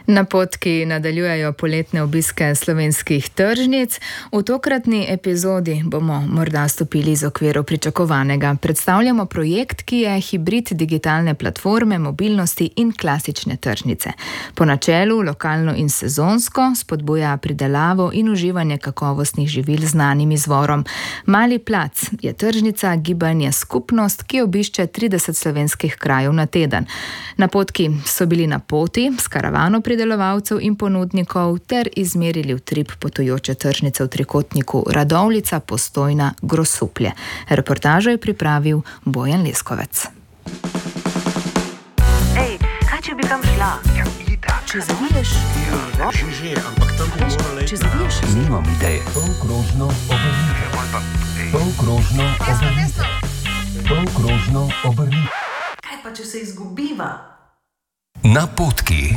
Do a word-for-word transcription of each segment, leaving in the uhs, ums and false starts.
Napotki nadaljujejo poletne obiske slovenskih tržnic. V tokratni epizodi bomo morda stopili iz okvirov pričakovanega. Predstavljamo projekt, ki je hibrid digitalne platforme, mobilnosti in klasične tržnice. Po načelu lokalno in sezonsko spodbuja pridelavo in uživanje kakovostnih živil z znanim izvorom. Mali plac je tržnica gibanje skupnost, ki obišče trideset slovenskih krajev na teden. Napotki so bili na poti s karavano pridelovalcev in ponudnikov ter izmerili utrip potujoče tržnice v trikotniku Radovljica, Postojna, Grosuplje. Reportažo je pripravil Bojan Leskovec. Ej, kaj če bi tam šla? Ja, itak. Če zaviješ? Ja, že, že, ampak tam bi morala iti. Če zaviješ? Nimam ideje. Polkrožno obrnite. Polkrožno obrnite. Polkrožno obrnite. Kaj pa, če se izgubiva? Napotki.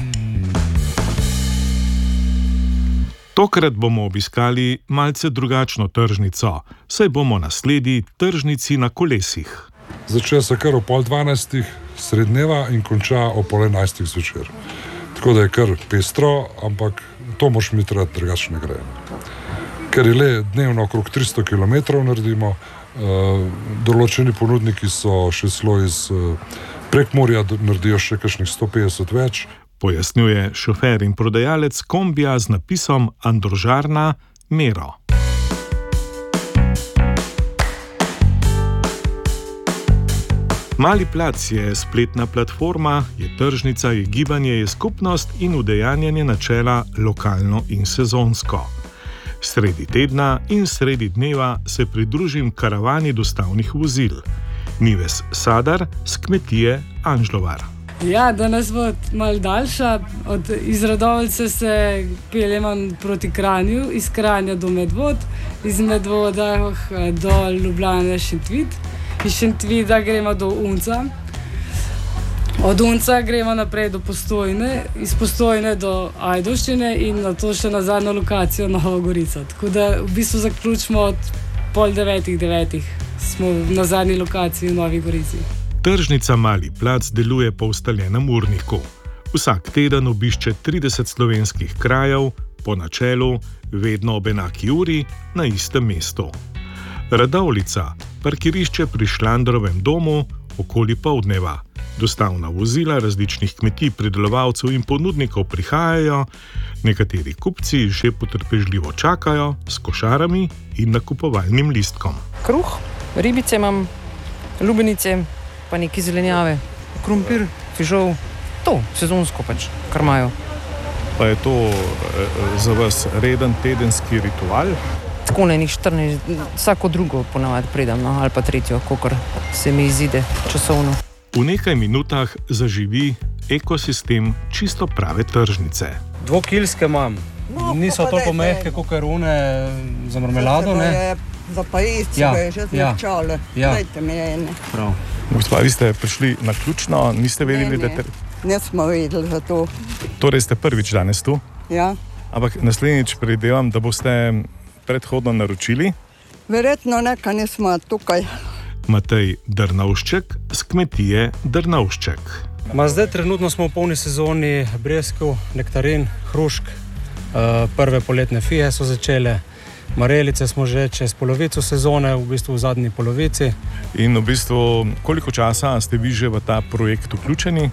Tokrat bomo obiskali malce drugačno tržnico, saj bomo na sledi tržnici na kolesih. Začne se kar ob pol dvanajstih srednjeva in konča ob pol enajstih zvečer. Tako da je kar pestro, ampak to moraš imeti rad, drugače ne gre. Ker je le dnevno okrog tristo kilometrov naredimo, določeni ponudniki so še celo iz Prekmurja, naredijo še kakšnih sto petdeset več. Pojasnjuje šofer in prodajalec kombija z napisom Androžarna Mero. Mali plac je spletna platforma, je tržnica, je gibanje, je skupnost in udejanjanje načela lokalno in sezonsko. Sredi tedna in sredi dneva se pridružim karavani dostavnih vozil. Nives Sadar z kmetije Anžlovar. Ja, danes bo malo daljša. Od iz Radovljice se peljemo proti Kranju, iz Kranja do Medvod, iz Medvoda do Ljubljane Šentvid, iz Šentvida gremo do Unca, od Unca gremo naprej do Postojne, iz Postojne do Ajdovščine in na to še na zadnjo lokacijo Novo Gorico. Tako da v bistvu zaključimo od pol devetih, devetih. Smo na zadnji lokaciji v Novi Gorici. Tržnica Mali plac deluje po ustaljenem urniku. Vsak teden obišče trideset slovenskih krajev, po načelu vedno ob enaki uri na istem mestu. Radovljica, parkirišče pri Šlandrovem domu okoli poldneva. Dostavna vozila različnih kmetij, pridelovalcev in ponudnikov prihajajo, nekateri kupci že potrpežljivo čakajo s košarami in nakupovalnim listkom. Kruh, ribice imam, lubenice, pa neki zelenjave, krompir, fižol, to sezonsko pač, kar imajo. Pa je to e, za vas reden tedenski ritual? Tako ne, njih štirinajst, vsako drugo ponavadi pridem, no, ali pa tretjo, kakor se mi izide časovno. V nekaj minutah zaživi ekosistem čisto prave tržnice. Dvokilske imam, no, niso toliko mehke, kot rune za marmelado, ne? Za pajico, ja, je že zmehčale. Ja. Dajte mi ene. Prav. Gospa, vi ste prišli na ključno, niste vedeli, ne, da... Ne, ter... ne smo vedeli za to. Torej ste prvič danes tu? Ja. Ampak naslednjič predvidevam, da boste predhodno naročili? Verjetno nekaj nismo tukaj. Matej Drnovšček z kmetije Drnovšček. Ma zdaj trenutno smo v polni sezoni breskev, nektarin, hrušk, prve poletne fije so začele. Marelice smo že čez polovico sezone, v bistvu v zadnji polovici. In v bistvu, koliko časa ste vi že v ta projekt vključeni?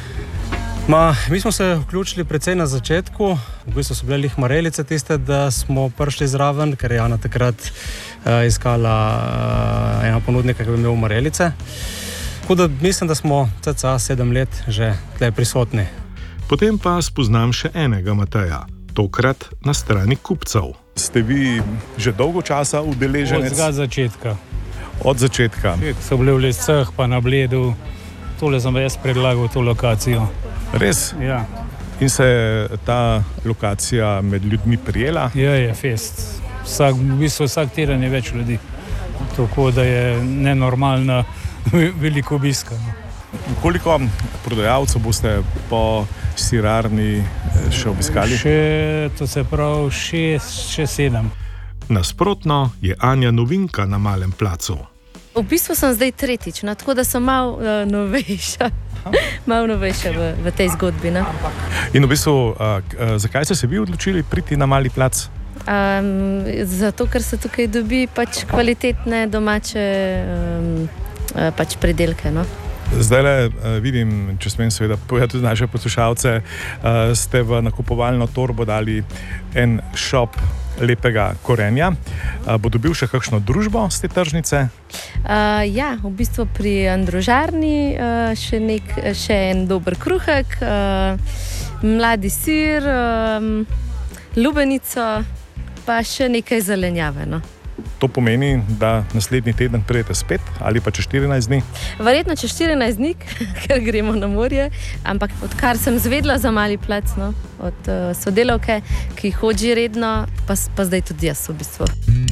Ma, mi smo se vključili precej na začetku, v bistvu so bile lih marelice tiste, da smo prišli zraven, ker je Jana takrat uh, iskala uh, ena ponudnika, ki bi imel marelice. Tako da mislim, da smo cca sedem let že tle prisotni. Potem pa spoznam še enega Mateja, tokrat na strani kupcev. Ste vi že dolgo časa udeleženec? Od začetka. Od začetka. So bili v Lescah, pa na Bledu. Tole sem jaz predlagal, to lokacijo. Res? Ja. In se je ta lokacija med ljudmi prijela? Ja, je fest. Vsak, v bistvu vsak teden je več ljudi. Tako da je nenormalna veliko obiska. Koliko prodajalcev boste po sirarni še obiskali? Še, to se pravi, šest, še sedem. Nasprotno je Anja novinka na Malem placu. V bistvu sem zdaj tretjič, no, tako da sem malo uh, novejša. malo novejša v, v tej zgodbi. No? In v bistvu, uh, uh, zakaj ste se vi odločili priti na Mali plac? Um, zato, ker se tukaj dobi pač kvalitetne domače um, uh, pač pridelke. No? Zdaj le uh, vidim, če smem seveda povedati tudi naše poslušalce, uh, ste v nakupovalno torbo dali en šop lepega korenja. Uh, bo dobil še kakšno družbo z te tržnice? Uh, ja, v bistvu pri Androžarni uh, še, nek, še en dober kruhek, uh, mladi sir, um, lubenico, pa še nekaj zelenjave. No. To pomeni, da naslednji teden pridete spet ali pa čez štirinajst dni? Verjetno čez štirinajst dni, ker gremo na morje, ampak odkar sem zvedla za Mali plac, no, od uh, sodelavke, ki hodi redno, pa, pa zdaj tudi jaz v bistvu.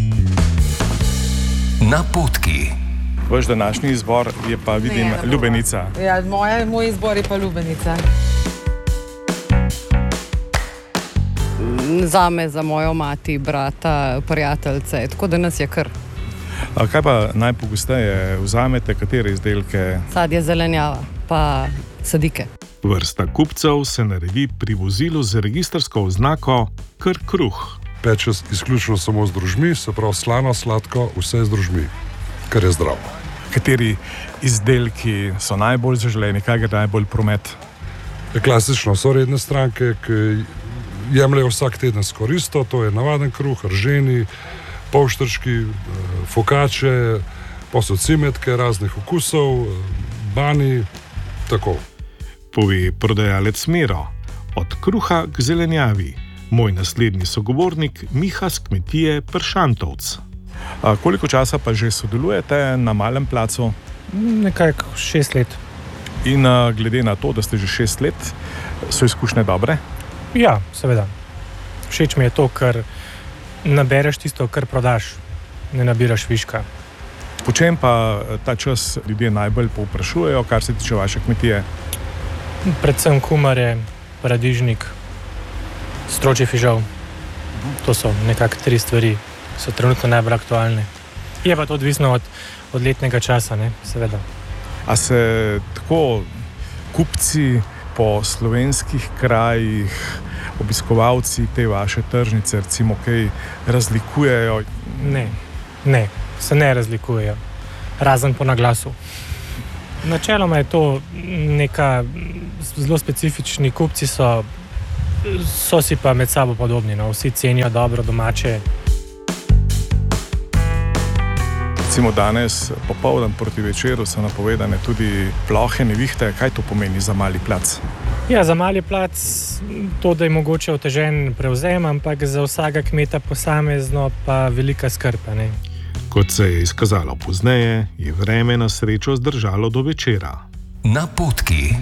Napotki. Vaš današnji izbor je pa, vidim, ne, lubenica. Ja, moja, moj izbor je pa lubenica. Zame, za mojo mati, brata, prijateljce, tako da nas je kar. A kaj pa najpogosteje vzamete, katere izdelke? Sadje, zelenjava, pa sadike. Vrsta kupcev se naredi pri vozilu z registrsko oznako kar kruh. Peče izključno samo z drožmi, se pravi slano, sladko, vse z drožmi, kar je zdravo. Kateri izdelki so najbolj zaželeni, kaj gre najbolj promet? Klasično so redne stranke, ki jemljajo vsak teden skoristo, to je navaden kruh, rženi, polštrčki, fokače, posod cimetke, raznih okusov, bani, tako. Pove prodajalec Miro, od kruha k zelenjavi. Moj naslednji sogovornik Miha z kmetije Pršantovc. A koliko časa pa že sodelujete na Malem placu? Nekako šest let. In a, glede na to, da ste že šest let, so izkušnje dobre? Ja, seveda. Všeč mi je to, ker nabereš tisto, kar prodaš, ne nabiraš viška. Po čem pa ta čas ljudje najbolj povprašujejo, kar se tiče vaše kmetije? Predvsem kumare, paradižnik, stročji fižol. To so nekako tri stvari, ki so trenutno najbolj aktualne. Je pa to odvisno od, od letnega časa, ne, seveda. A se tako kupci po slovenskih krajih, obiskovalci te vaše tržnice, recimo, kaj razlikujejo? Ne, ne, se ne razlikujejo, razen po naglasu. Načeloma je to neka zelo specifični kupci, so, so si pa med sabo podobni, no? Vsi cenijo dobro domače. Recimo danes, popoldan proti večeru, so napovedane tudi plohe nevihte. Kaj to pomeni za Mali plac? Ja, za Mali plac to, da je mogoče otežen prevzem, ampak za vsakega kmeta posamezno pa velika skrb, ne? Kot se je izkazalo pozneje, je vreme na srečo zdržalo do večera. Napotki.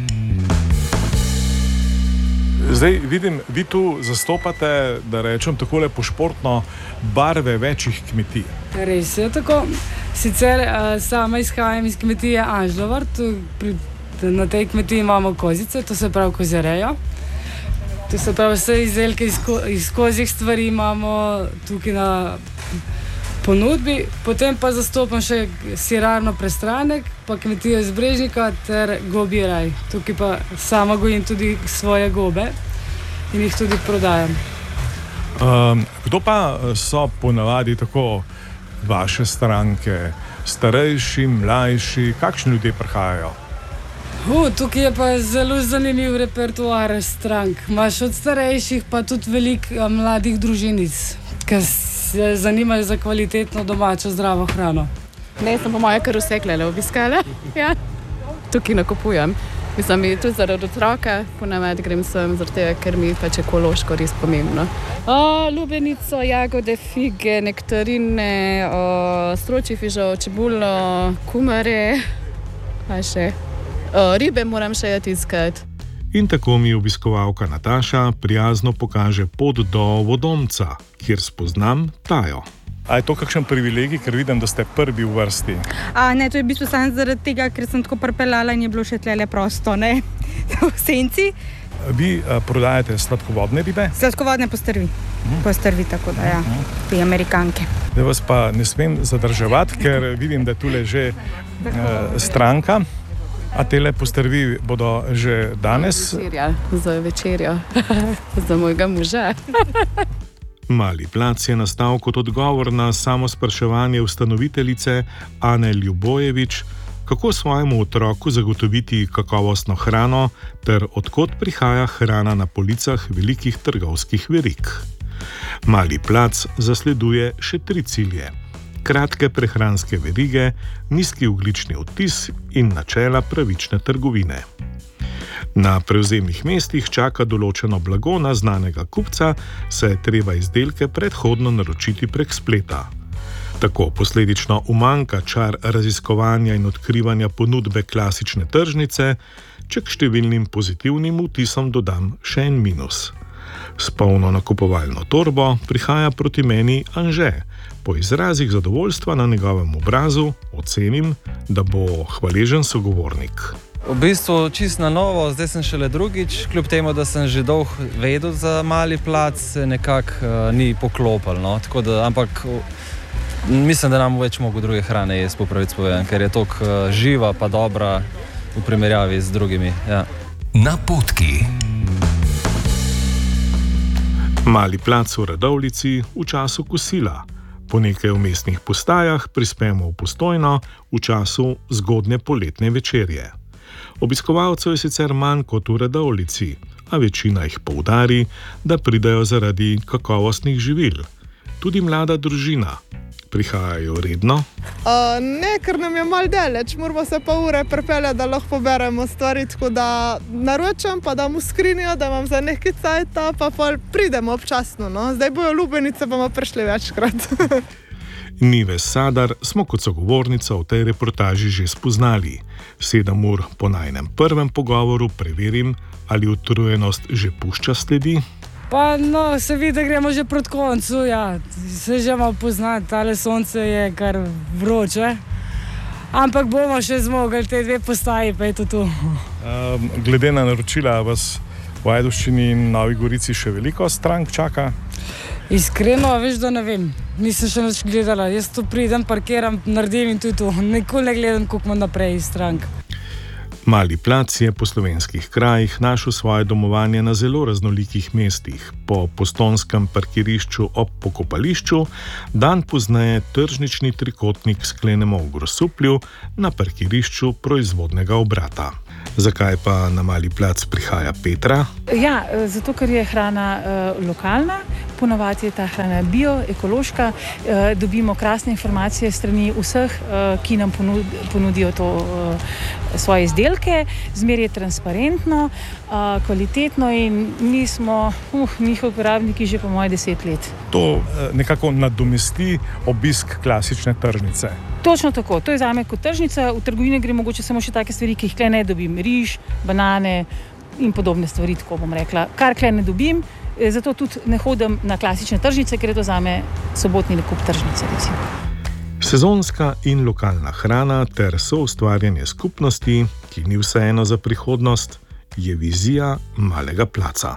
Zdaj vidim, vi tu zastopate, da rečem takole pošportno, barve večjih kmetij. Res je tako. Sicer uh, sama izhajam iz kmetije Anžlovart. Na tej kmetiji imamo kozice, to se pravi kozerejo. To se pravi vse izdelke iz, ko, iz kozjih stvari imamo tukaj na ponudbi. Potem pa zastopam še sirarno Prestranek, pa kmetijo iz Brežnika ter Gobji raj. Tukaj pa sama gojim tudi svoje gobe in jih tudi prodajam. Um, kdo pa so ponavadi tako vaše stranke? Starejši, mlajši, kakšni ljudje prihajajo? Uh, tukaj je pa zelo zanimiv repertoar strank. Imaš od starejših pa tudi veliko mladih družinic, ki se zanimajo za kvalitetno domačo zdravo hrano. Ne, sem po moje kar vse klele obiskala. Ja. Tukaj nakupujem. Mislim, tudi zaradi otroka, ponavadi grem sem zaradi tega, ker mi pač ekološko res pomembno. O, lubenico, jagode, fige, nektarine, o, stročji fižol, čebulo, kumare, pa še. O, ribe moram še tiskati. In tako mi obiskovalka Nataša prijazno pokaže pot do vodomca, kjer spoznam Tajo. A je to kakšen privilegij, ker vidim, da ste prvi v vrsti? A, ne, to je v bistvu samo zaradi tega, ker sem tako pripeljala in je bilo še tlele prosto, ne, v senci. Vi a, prodajate sladkovodne ribe? Sladkovodne postrvi, hmm. postrvi, tako da, ja, te Amerikanke. Da vas pa ne smem zadrževati, ker vidim, da tule že a, stranka. A tele postrvi bodo že danes? Večerja, za večerjo, za mojega moža. Mali plac je nastal kot odgovor na samo spraševanje ustanoviteljice Ane Ljubojevič, kako svojemu otroku zagotoviti kakovostno hrano ter odkot prihaja hrana na policah velikih trgovskih verig. Mali plac zasleduje še tri cilje: kratke prehranske verige, nizki ogljični odtis in načela pravične trgovine. Na prevzemnih mestih čaka določeno blago na znanega kupca, saj je treba izdelke predhodno naročiti prek spleta. Tako posledično umanjka čar raziskovanja in odkrivanja ponudbe klasične tržnice, če k številnim pozitivnim vtisom dodam še en minus. S polno nakupovalno torbo prihaja proti meni Anže. Po izrazih zadovoljstva na njegovem obrazu ocenim, da bo hvaležen sogovornik. V bistvu čist na novo, zdaj sem šele drugič, kljub temu, da sem že dolgo vedel za Mali plac, se nekako uh, ni poklopil, no? Tako da, ampak mislim, da nam več mogo druge hrane jesti, po pravici povedano, ker je toliko uh, živa pa dobra v primerjavi z drugimi. Ja. Napotki. Mali plac v Radovljici v času kosila. Po nekaj vmesnih postajah prispemo v Postojno v času zgodnje poletne večerje. Obiskovalcev je sicer manj kot v Radovljici, a večina jih poudari, da pridajo zaradi kakovostnih živil. Tudi mlada družina. Prihajajo redno? Uh, ne, ker nam je malo daleč, moramo se pa ure pripeljati, da lahko poberemo stvari, tako da naročam, pa dam v skrinjo, da imam za nekaj cajta, pa pol pridemo občasno. No? Zdaj bojo lubenice, bomo prišli večkrat. Nives Sadar smo kot sogovornica v tej reportaži že spoznali. Sedem ur po najnem prvem pogovoru preverim, ali utrujenost že pušča sledi. Pa no, se vidi, da gremo že proti koncu, ja. Se že malo poznati, tale sonce je kar vroče. Ampak bomo še zmogli te dve postaji, pa je to tu. Um, glede na naročila vas v Ajdovščini in Novi Gorici še veliko strank čaka? Iskreno, veš, da ne vem. Nisem še nič gledala. Jaz tu pridem, parkiram, naredim in tu je tu. Nikoli ne gledam, koliko imam naprej iz strank. Mali plac je po slovenskih krajih našel svoje domovanje na zelo raznolikih mestih. Po postonskem parkirišču ob pokopališču, dan pozneje tržnični trikotnik sklenemo v Grosuplju na parkirišču proizvodnega obrata. Zakaj pa na Mali plac prihaja Petra? Ja, zato, ker je hrana uh, lokalna, ponovadi je ta hrana bio, ekološka, uh, dobimo krasne informacije strani vseh, uh, ki nam ponudijo to, uh, svoje izdelke, zmer je transparentno, uh, kvalitetno in mi smo uh, njihovi uporabniki že po moje deset let. To uh, nekako nadomesti obisk klasične tržnice. Točno tako, to je zame kot tržnica, v trgovine gre mogoče samo še take stvari, ki jih kle ne dobim, riž, banane in podobne stvari, tako bom rekla. Kar kle ne dobim, zato tudi ne hodim na klasične tržnice, ker je to zame sobotni nakup tržnice, recimo. Sezonska in lokalna hrana ter soustvarjanje skupnosti, ki ni vseeno za prihodnost, je vizija Malega placa.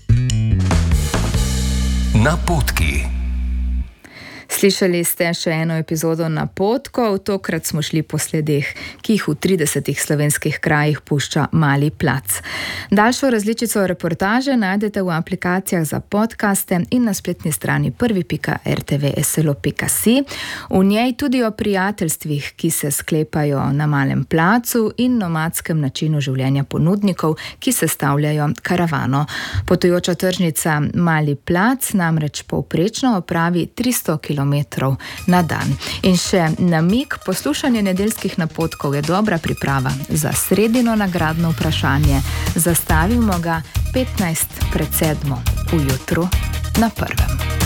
Napotki. Slišali ste še eno epizodo Napotkov, tokrat smo šli po sledeh, ki jih v tridesetih slovenskih krajih pušča Mali plac. Daljšo različico reportaže najdete v aplikacijah za podcaste in na spletni strani prvi pika r t v s l o pika si. V njej tudi o prijateljstvih, ki se sklepajo na Malem placu in nomadskem načinu življenja ponudnikov, ki sestavljajo karavano. Potujoča tržnica Mali plac namreč povprečno opravi tristo kilometrov na dan. In še namig, poslušanje nedeljskih napotkov je dobra priprava za sredino nagradno vprašanje. Zastavimo ga petnajst pred sedmo ujutro na prvem.